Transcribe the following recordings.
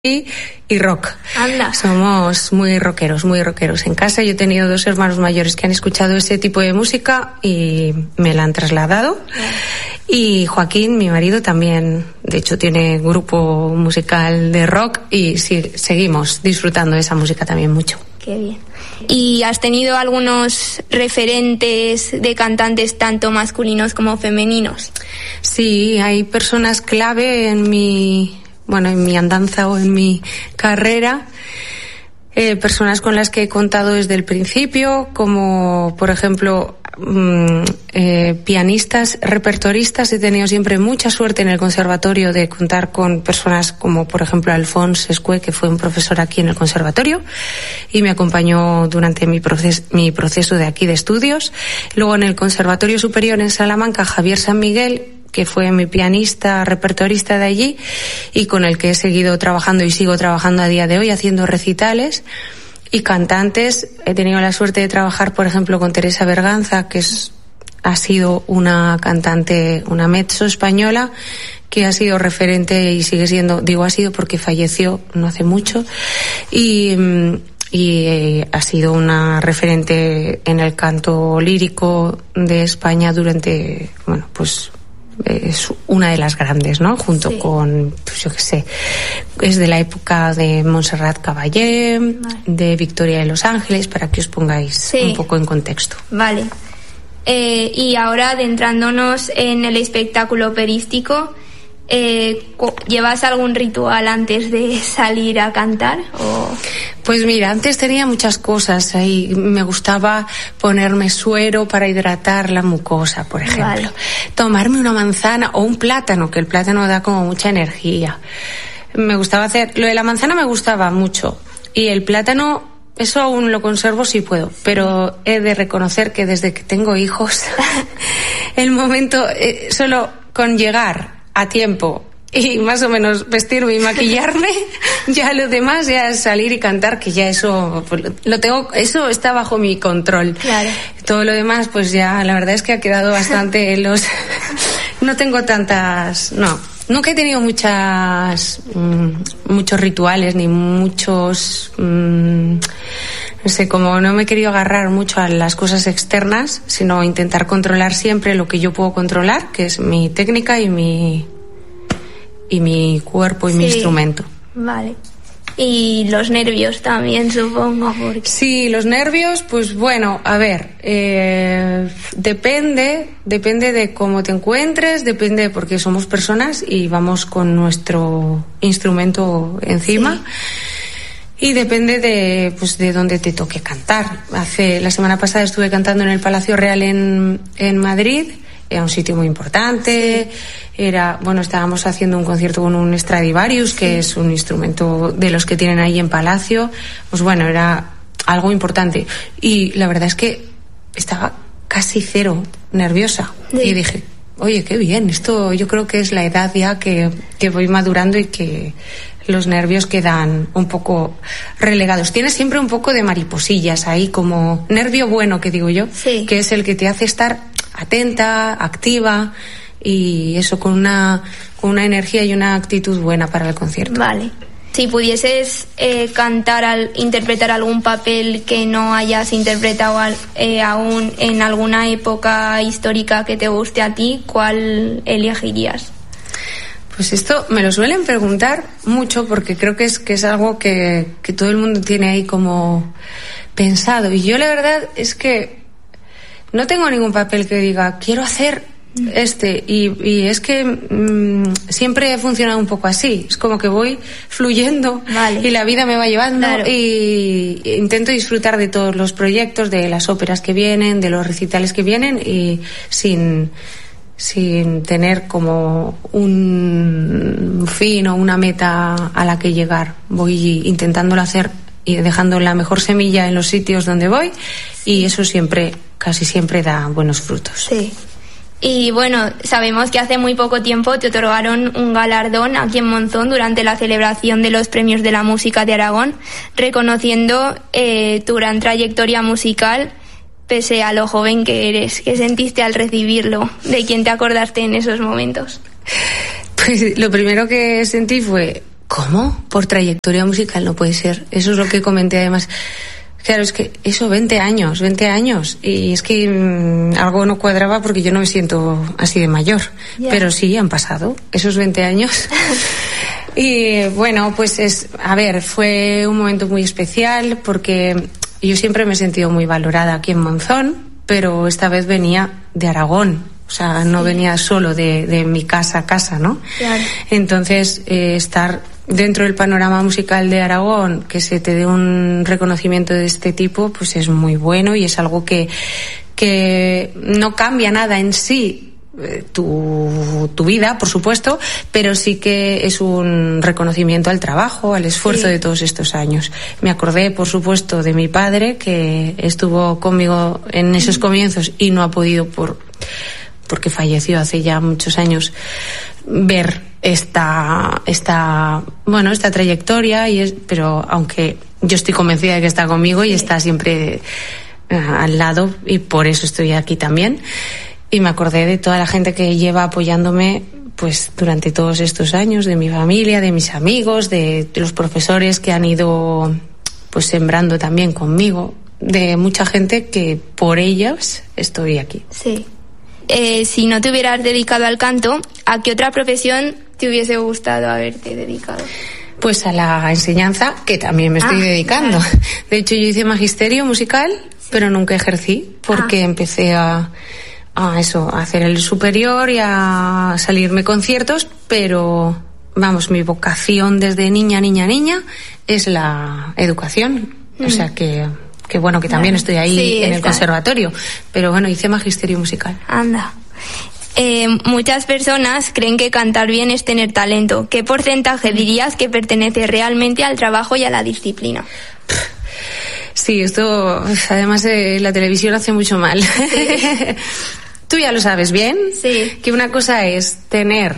y rock. Anda. Somos muy rockeros en casa. Yo he tenido 2 hermanos mayores que han escuchado ese tipo de música y me la han trasladado. Y Joaquín, mi marido, también, de hecho, tiene grupo musical de rock y sí, seguimos disfrutando de esa música también mucho. Qué bien. ¿Y has tenido algunos referentes de cantantes tanto masculinos como femeninos? Sí, hay personas clave en mi andanza o en mi carrera, personas con las que he contado desde el principio, como por ejemplo pianistas, repertoristas. He tenido siempre mucha suerte en el conservatorio de contar con personas como por ejemplo Alphonse Escué, que fue un profesor aquí en el conservatorio y me acompañó durante mi proceso de aquí de estudios. Luego en el Conservatorio Superior en Salamanca, Javier San Miguel, que fue mi pianista, repertorista de allí y con el que he seguido trabajando y sigo trabajando a día de hoy, haciendo recitales. Y cantantes, he tenido la suerte de trabajar, por ejemplo, con Teresa Berganza, que ha sido una cantante, una mezzo española, que ha sido referente y sigue siendo, digo ha sido porque falleció no hace mucho, y ha sido una referente en el canto lírico de España durante, es una de las grandes, ¿no? Junto con, es de la época de Montserrat Caballé, de Victoria de Los Ángeles, para que os pongáis un poco en contexto. Vale. Y ahora, adentrándonos en el espectáculo operístico, ¿llevas algún ritual antes de salir a cantar? Pues mira, antes tenía muchas cosas ahí. Me gustaba ponerme suero para hidratar la mucosa, por ejemplo. Vale. Tomarme una manzana o un plátano, que el plátano da como mucha energía. Me gustaba hacer... Lo de la manzana me gustaba mucho. Y el plátano, eso aún lo conservo si puedo. Pero he de reconocer que desde que tengo hijos, el momento, solo con llegar a tiempo y más o menos vestirme y maquillarme, ya lo demás ya es salir y cantar, que ya eso lo tengo, eso está bajo mi control. Claro. Todo lo demás pues ya la verdad es que ha quedado bastante no tengo tantas, nunca he tenido muchos rituales ni muchos no sé, como no me he querido agarrar mucho a las cosas externas, sino intentar controlar siempre lo que yo puedo controlar, que es mi técnica y mi cuerpo y mi instrumento. Vale. Y los nervios también, supongo. Sí, los nervios, pues bueno, a ver, depende de cómo te encuentres, depende porque somos personas y vamos con nuestro instrumento encima. Sí. Y depende de dónde te toque cantar. La semana pasada estuve cantando en el Palacio Real en Madrid. Era un sitio muy importante. Estábamos haciendo un concierto con un Stradivarius, que es un instrumento de los que tienen ahí en Palacio. Pues bueno, era algo importante. Y la verdad es que estaba casi cero nerviosa. Sí. Y dije, oye, qué bien, esto yo creo que es la edad ya que voy madurando y que los nervios quedan un poco relegados. Tienes siempre un poco de mariposillas ahí, como nervio bueno, que digo yo, que es el que te hace estar atenta, activa y eso con una energía y una actitud buena para el concierto. Vale. Si pudieses interpretar algún papel que no hayas interpretado aún en alguna época histórica que te guste a ti, ¿cuál elegirías? Pues esto me lo suelen preguntar mucho porque creo que es algo que todo el mundo tiene ahí como pensado. Y yo la verdad es que no tengo ningún papel que diga quiero hacer y es que siempre he funcionado un poco así. Es como que voy fluyendo y la vida me va llevando y intento disfrutar de todos los proyectos, de las óperas que vienen, de los recitales que vienen y sin tener como un fin o una meta a la que llegar. Voy intentándolo hacer y dejando la mejor semilla en los sitios donde voy y eso casi siempre da buenos frutos. Sí. Y bueno, sabemos que hace muy poco tiempo te otorgaron un galardón aquí en Monzón durante la celebración de los Premios de la Música de Aragón, reconociendo tu gran trayectoria musical pese a lo joven que eres. ¿Qué sentiste al recibirlo? ¿De quién te acordaste en esos momentos? Pues lo primero que sentí fue ¿Cómo? Por trayectoria musical no puede ser. Eso es lo que comenté además. Claro, es que eso, 20 años. Y es que algo no cuadraba porque yo no me siento así de mayor. Yeah. Pero sí, han pasado esos 20 años. Y bueno, pues fue un momento muy especial porque yo siempre me he sentido muy valorada aquí en Monzón, pero esta vez venía de Aragón. O sea, no venía solo de mi casa a casa, ¿no? Claro. Entonces, estar dentro del panorama musical de Aragón, que se te dé un reconocimiento de este tipo, pues es muy bueno y es algo que no cambia nada en sí tu vida, por supuesto, pero sí que es un reconocimiento al trabajo, al esfuerzo de todos estos años. Me acordé, por supuesto, de mi padre, que estuvo conmigo en esos comienzos y no ha podido porque falleció hace ya muchos años, ver esta trayectoria, pero aunque yo estoy convencida de que está conmigo y está siempre al lado, y por eso estoy aquí también. Y me acordé de toda la gente que lleva apoyándome pues durante todos estos años, de mi familia, de mis amigos, de los profesores que han ido pues sembrando también conmigo, de mucha gente que por ellas estoy aquí. Sí. Si no te hubieras dedicado al canto, ¿a qué otra profesión te hubiese gustado haberte dedicado? Pues a la enseñanza, que también me estoy dedicando. Claro. De hecho, yo hice magisterio musical, pero nunca ejercí, porque empecé a hacer el superior y a salirme conciertos, pero vamos, mi vocación desde niña es la educación. O sea que bueno, que también estoy ahí en el conservatorio, pero bueno, hice magisterio musical. Anda. Muchas personas creen que cantar bien es tener talento. ¿Qué porcentaje dirías que pertenece realmente al trabajo y a la disciplina? Sí, esto además la televisión hace mucho mal. Sí. Tú ya lo sabes bien, que una cosa es tener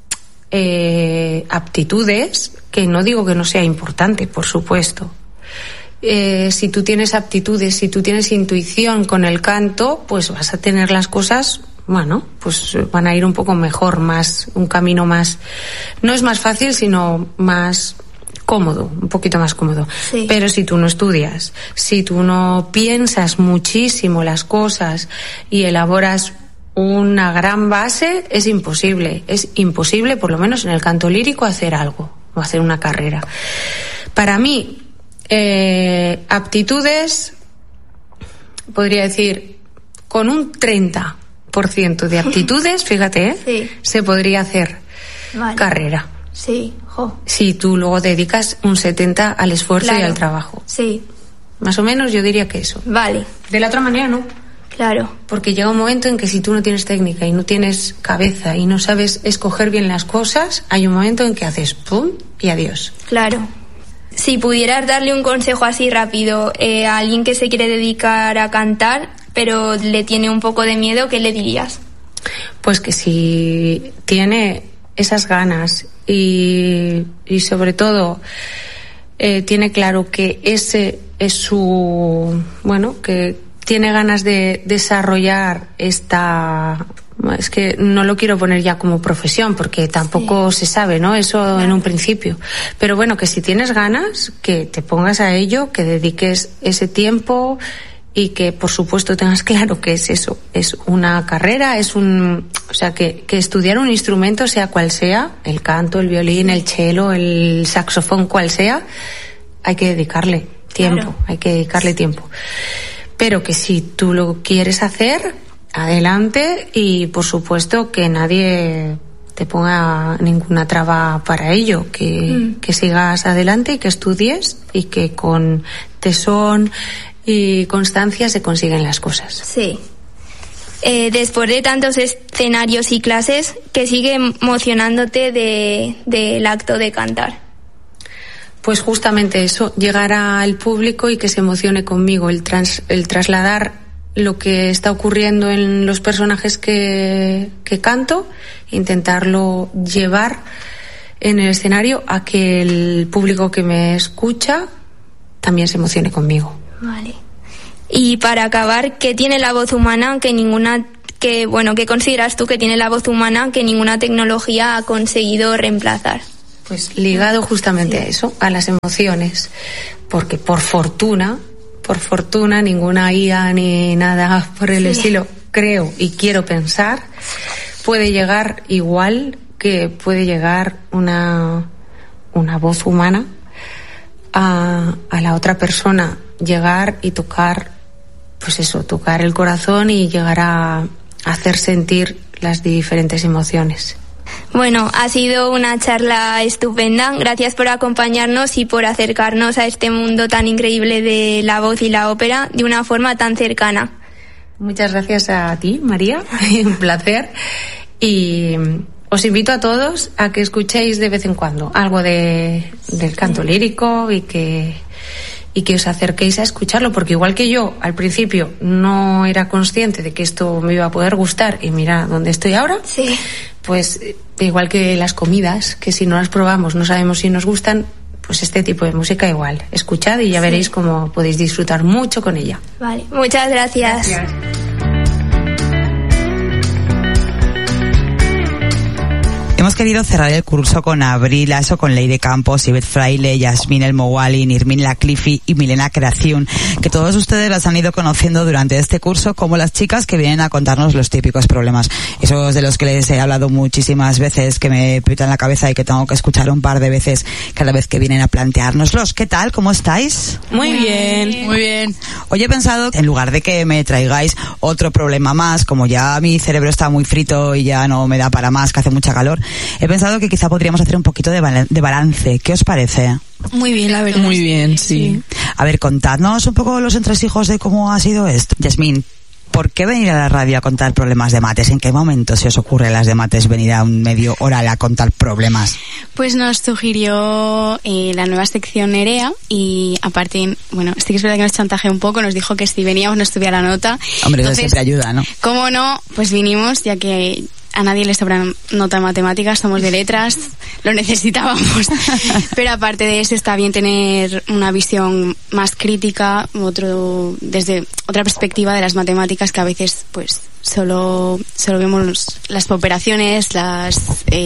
aptitudes, que no digo que no sea importante, por supuesto. Si tú tienes aptitudes, si tú tienes intuición con el canto, pues vas a tener las cosas, bueno, pues van a ir un poco mejor, un camino más, no es más fácil, sino más cómodo, un poquito más cómodo. Sí. Pero si tú no estudias, si tú no piensas muchísimo las cosas y elaboras una gran base, es imposible, por lo menos en el canto lírico, hacer algo o hacer una carrera. Para mí, aptitudes, podría decir, con un 30% de aptitudes, fíjate, se podría hacer carrera. Sí, si tú luego dedicas un 70% al esfuerzo y al trabajo. Sí. Más o menos yo diría que eso. Vale. De la otra manera no. Claro. Porque llega un momento en que si tú no tienes técnica y no tienes cabeza y no sabes escoger bien las cosas, hay un momento en que haces pum y adiós. Claro. Si pudieras darle un consejo así rápido a alguien que se quiere dedicar a cantar, pero le tiene un poco de miedo, ¿qué le dirías? Pues que si tiene esas ganas y sobre todo tiene claro que ese es su... Bueno, que tiene ganas de desarrollar esta... Es que no lo quiero poner ya como profesión porque tampoco se sabe, ¿no? Eso en un principio. Pero bueno, que si tienes ganas, que te pongas a ello, que dediques ese tiempo y que por supuesto tengas claro que es eso, es una carrera, o sea, que estudiar un instrumento, sea cual sea, el canto, el violín, el cello, el saxofón, cual sea, hay que dedicarle tiempo, hay que dedicarle tiempo. Pero que si tú lo quieres hacer, adelante, y por supuesto que nadie te ponga ninguna traba para ello, que sigas adelante y que estudies y que con tesón y constancia se consiguen las cosas. Sí. Después de tantos escenarios y clases, ¿qué sigue emocionándote del acto de cantar? Pues justamente eso, llegar al público y que se emocione conmigo, el trasladar lo que está ocurriendo en los personajes que canto, intentarlo llevar en el escenario a que el público que me escucha también se emocione conmigo. Vale. Y para acabar, ¿qué tiene la voz humana ¿qué consideras tú que tiene la voz humana que ninguna tecnología ha conseguido reemplazar? Pues ligado justamente a eso, a las emociones, porque por fortuna, ninguna IA ni nada por el estilo, creo y quiero pensar, puede llegar igual que puede llegar una voz humana a la otra persona, llegar y tocar, pues eso, tocar el corazón y llegar a hacer sentir las diferentes emociones. Bueno, ha sido una charla estupenda. Gracias por acompañarnos y por acercarnos a este mundo tan increíble de la voz y la ópera de una forma tan cercana. Muchas gracias a ti, María. Un placer. Y os invito a todos a que escuchéis de vez en cuando algo del canto lírico y que os acerquéis a escucharlo, porque igual que yo al principio no era consciente de que esto me iba a poder gustar y mira dónde estoy ahora, pues igual que las comidas, que si no las probamos no sabemos si nos gustan, pues este tipo de música igual. Escuchad y ya veréis cómo podéis disfrutar mucho con ella. Vale, muchas gracias. Hemos querido cerrar el curso con Abril Aso, con Leire Campos, Ivette Fraile, Yasmín El Mouali, Nirmin Laclifi y Milena Creación, que todos ustedes las han ido conociendo durante este curso como las chicas que vienen a contarnos los típicos problemas. Esos de los que les he hablado muchísimas veces, que me pitan la cabeza y que tengo que escuchar un par de veces cada vez que vienen a planteárnoslos. ¿Qué tal? ¿Cómo estáis? Muy bien, muy bien. Hoy he pensado, en lugar de que me traigáis otro problema más, como ya mi cerebro está muy frito y ya no me da para más, que hace mucha calor, he pensado que quizá podríamos hacer un poquito de balance. ¿Qué os parece? Muy bien, la verdad. Muy bien, sí. A ver, contadnos un poco los entresijos de cómo ha sido esto. Yasmín, ¿por qué venir a la radio a contar problemas de mates? ¿En qué momento se os ocurre a las de mates venir a un medio oral a contar problemas? Pues nos sugirió la nueva sección Nerea y aparte, bueno, sí que es verdad que nos chantajeó un poco, nos dijo que si veníamos nos subía la nota. Hombre, eso siempre ayuda, ¿no? ¿Cómo no? Pues vinimos, ya que a nadie le sobra nota en matemáticas, somos de letras, lo necesitábamos. Pero aparte de eso está bien tener una visión más crítica, desde otra perspectiva de las matemáticas, que a veces pues solo vemos las operaciones, las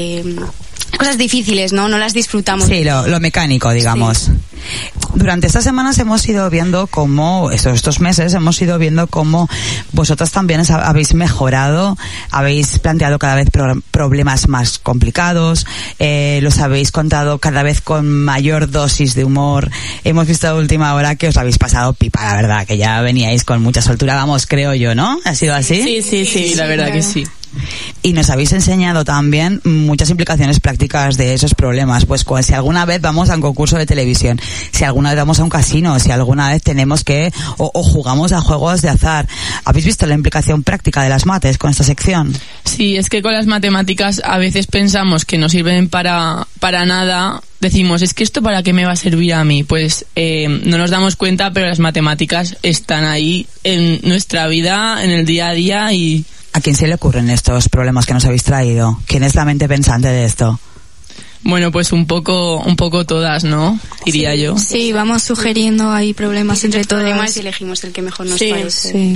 cosas difíciles, ¿no? No las disfrutamos. Sí, lo mecánico, digamos. Sí. Durante estas semanas hemos ido viendo cómo, estos meses, hemos ido viendo cómo vosotras también habéis mejorado, habéis planteado cada vez problemas más complicados, los habéis contado cada vez con mayor dosis de humor. Hemos visto a última hora que os habéis pasado pipa, la verdad, que ya veníais con mucha soltura, vamos, creo yo, ¿no? ¿Ha sido así? Sí, la verdad que sí. Y nos habéis enseñado también muchas implicaciones prácticas de esos problemas. Pues si alguna vez vamos a un concurso de televisión, si alguna vez vamos a un casino, si alguna vez tenemos que o jugamos a juegos de azar, ¿habéis visto la implicación práctica de las mates con esta sección? Sí, es que con las matemáticas a veces pensamos que no sirven para nada. Decimos, es que esto para qué me va a servir a mí. Pues no nos damos cuenta, pero las matemáticas están ahí en nuestra vida, en el día a día. Y ¿a quién se le ocurren estos problemas que nos habéis traído? ¿Quién es la mente pensante de esto? Bueno, pues un poco todas, ¿no? Diría yo. Sí, vamos sugiriendo ahí problemas entre todas y elegimos el que mejor nos Sí. parece. Un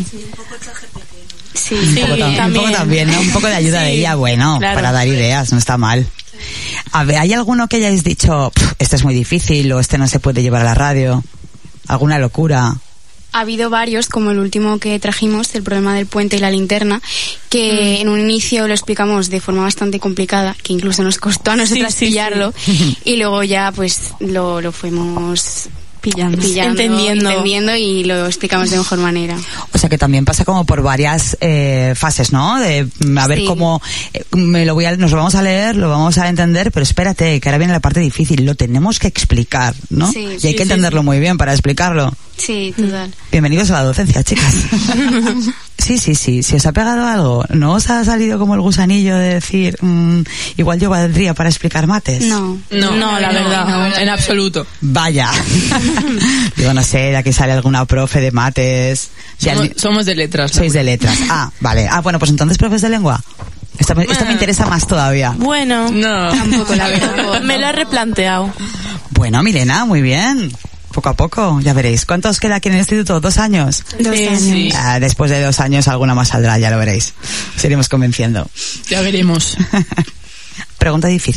poco también, ¿no? Un poco de ayuda de ella, bueno, claro, para dar ideas, no está mal. A ver, ¿hay alguno que hayáis dicho, este es muy difícil o este no se puede llevar a la radio? ¿Alguna locura? Ha habido varios, como el último que trajimos, el problema del puente y la linterna, que en un inicio lo explicamos de forma bastante complicada, que incluso nos costó a nosotras pillarlo, y luego ya pues lo fuimos entendiendo y lo explicamos de mejor manera. O sea que también pasa como por varias fases, ¿no? De a ver cómo nos lo vamos a leer, lo vamos a entender, pero espérate, que ahora viene la parte difícil, lo tenemos que explicar, ¿no? Sí, y hay que entenderlo muy bien para explicarlo. Sí, total. Bienvenidos a la docencia, chicas. Sí. Si os ha pegado algo, ¿no os ha salido como el gusanillo de decir, igual yo valdría para explicar mates? No, la verdad, en absoluto. Vaya. Digo, no sé, de aquí sale alguna profe de mates. Somos de letras. Sois de letras. Ah, vale. Ah, bueno, pues entonces profes de lengua. Esto me interesa más todavía. Bueno, no. Tampoco, la verdad. Me lo he replanteado. Bueno, Milena, muy bien. Poco a poco, ya veréis. ¿Cuánto os queda aquí en el instituto? ¿2 años? 2 años. Sí. Después de 2 años alguna más saldrá, ya lo veréis. Os iremos convenciendo. Ya veremos. Pregunta difícil.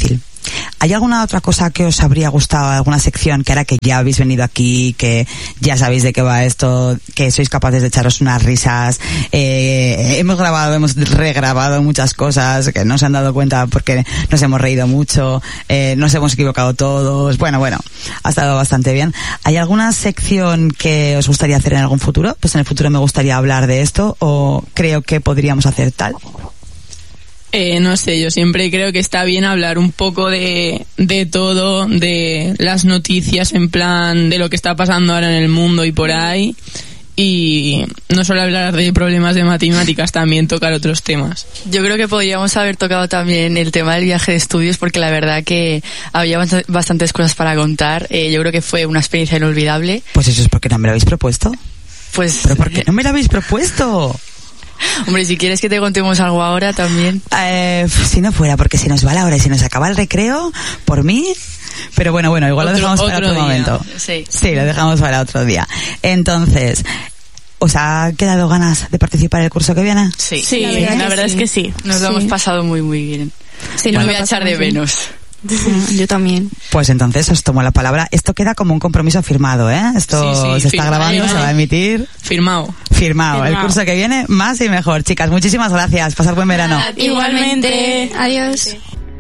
¿Hay alguna otra cosa que os habría gustado, alguna sección que ahora que ya habéis venido aquí, que ya sabéis de qué va esto, que sois capaces de echaros unas risas? Hemos regrabado muchas cosas que no se han dado cuenta porque nos hemos reído mucho, nos hemos equivocado todos. Bueno, ha estado bastante bien. ¿Hay alguna sección que os gustaría hacer en algún futuro? Pues en el futuro me gustaría hablar de esto, o creo que podríamos hacer tal. No sé, yo siempre creo que está bien hablar un poco de todo, de las noticias, en plan de lo que está pasando ahora en el mundo y por ahí, y no solo hablar de problemas de matemáticas, también tocar otros temas. Yo creo que podríamos haber tocado también el tema del viaje de estudios, porque la verdad que había bastantes cosas para contar. Yo creo que fue una experiencia inolvidable. Pues eso es porque no me lo habéis propuesto. ¿Pero por qué no me lo habéis propuesto? Hombre, si quieres que te contemos algo ahora también. Si no fuera, porque se nos va la hora y se nos acaba el recreo, por mí. Pero bueno, igual lo dejamos para otro momento. Sí, lo dejamos para otro día. Entonces, ¿os ha quedado ganas de participar el curso que viene? Sí, la verdad es que sí. Nos lo hemos pasado muy, muy bien. Sí, lo voy a echar de menos. Yo también. Pues entonces os tomo la palabra. Esto queda como un compromiso firmado, ¿eh? Esto se está grabando, se va a emitir. Firmado. El curso que viene, más y mejor. Chicas, muchísimas gracias. Pasad buen verano. Igualmente. Adiós.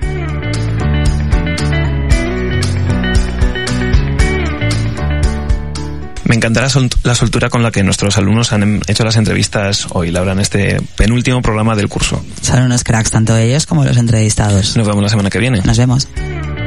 Me encantará la soltura con la que nuestros alumnos han hecho las entrevistas hoy, Laura, en este penúltimo programa del curso. Son unos cracks, tanto ellos como los entrevistados. Nos vemos la semana que viene. Nos vemos.